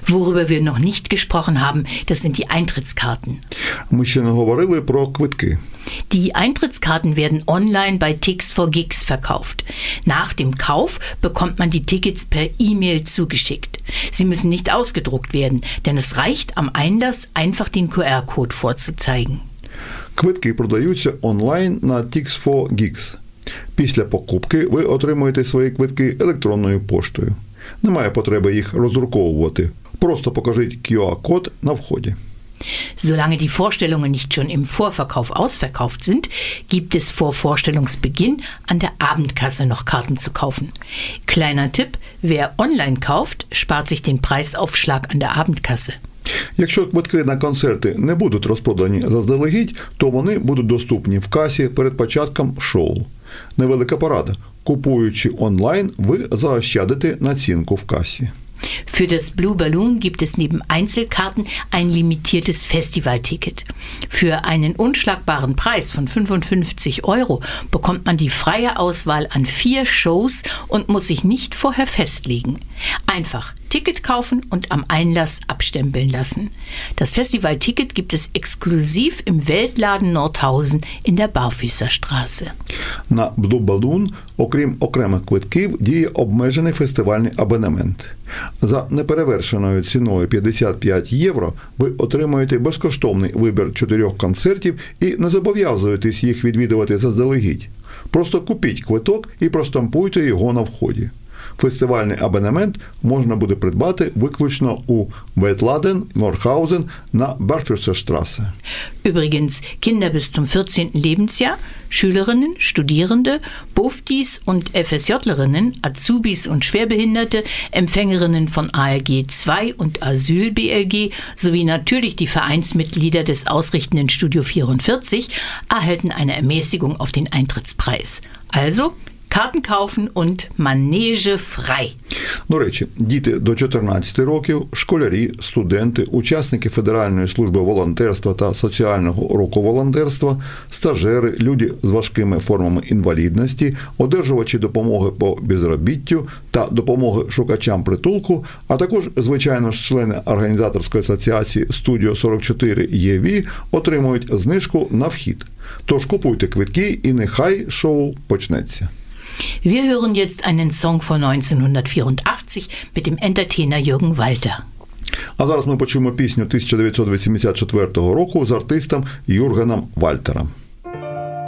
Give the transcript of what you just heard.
Worüber wir noch nicht gesprochen haben, das sind die Eintrittskarten. Ми ще не говорили про квитки. Die Eintrittskarten werden online bei Tix4Gigs verkauft. Nach dem Kauf bekommt man die Tickets per E-Mail zugeschickt. Sie müssen nicht ausgedruckt werden, denn es reicht am Einlass einfach den QR-Code vorzuzeigen. Квитки продаються онлайн на Tix4Gigs. Після покупки ви отримуєте свої квитки електронною поштою. Немає потреби їх роздруковувати. Просто покажіть QR-код на вході. Solange die Vorstellungen nicht schon im Vorverkauf ausverkauft sind, gibt es vor Vorstellungsbeginn an der Abendkasse noch Karten zu kaufen. Kleiner Tipp, wer online kauft, spart sich den Preisaufschlag an der Abendkasse. Якщо квитки на концерти не будуть розпродані заздалегідь, то вони будуть доступні в касі перед початком шоу. Невелика порада. Купуючи онлайн, ви заощадите націнку в касі. Für das Blue Balloon gibt es neben Einzelkarten ein limitiertes Festivalticket. Für einen unschlagbaren Preis von 55 € bekommt man die freie Auswahl an 4 Shows und muss sich nicht vorher festlegen. Einfach Ticket kaufen und am Einlass abstempeln lassen. Das Festivalticket gibt es exklusiv im Weltladen Nordhausen in der Barfüßerstraße. На Blue Balloon, окрім окремих квитків, діє обмежений фестивальний абонемент. За неперевершеною ціною 55 €, ви отримуєте безкоштовний вибір 4 концертів і не зобов'язуєтесь їх відвідувати заздалегідь. Просто купіть квиток і проштампуйте його на вході. Фестивальний абонемент можна буде придбати виключно у Weltladen Nordhausen на Barfüßerstraße. Übrigens, Kinder bis zum 14. Lebensjahr, Schülerinnen, Studierende, BUFDIs und FSJlerinnen, Azubis und Schwerbehinderte, Empfängerinnen von ALG II und Asyl-BLG sowie natürlich die Vereinsmitglieder des ausrichtenden Studio 44 erhalten eine Ermäßigung auf den Eintrittspreis. Also Karten kaufen und Manege frei. До речі, діти до 14 років, школярі, студенти, учасники Федеральної служби волонтерства та соціального року волонтерства, стажери, люди з важкими формами інвалідності, одержувачі допомоги по безробіттю та допомоги шукачам притулку, а також, звичайно, члени організаторської асоціації Studio 44 EV отримують знижку на вхід. Тож купуйте квитки і нехай шоу почнеться. Wir hören jetzt einen Song von 1984 mit dem Entertainer Jürgen Walter. А зараз ми почуємо пісню 1984 року з артистом Юргеном Вальтером.